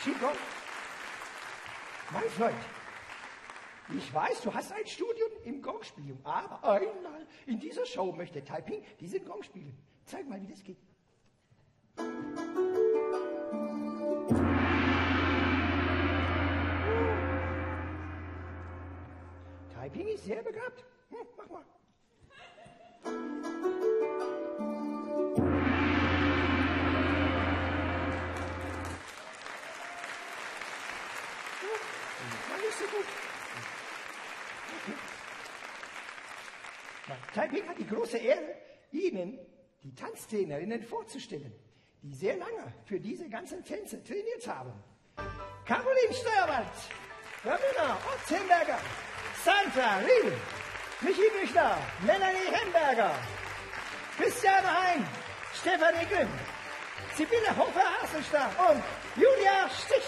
Qigong. Mein Freund, ich weiß, du hast ein Studium im Gongspielen, aber einmal in dieser Show möchte Taiping diesen Gong spielen. Zeig mal, wie das geht. Taiping ist sehr begabt. Mach mal. Nicht so gut. Okay. Taiping hat die große Ehre, Ihnen die Tanztrainerinnen vorzustellen, die sehr lange für diese ganzen Tänze trainiert haben. Caroline Steuerwald, Ramona Otzenberger, Sandra Riedel, Michi Büchner, Melanie Hemberger, Christiane Hein, Stefanie Grimm, Sibylle Hofer-Hasselstein und Julia Stich.